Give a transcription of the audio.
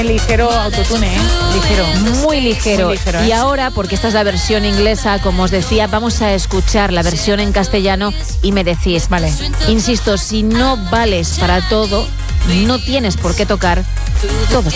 Ligero autotune, ligero. Muy ligero. Muy ligero, Y ahora, porque esta es la versión inglesa, como os decía, vamos a escuchar la versión en castellano y me decís, Vale. Insisto, si no vales para todo, no tienes por qué tocar todo.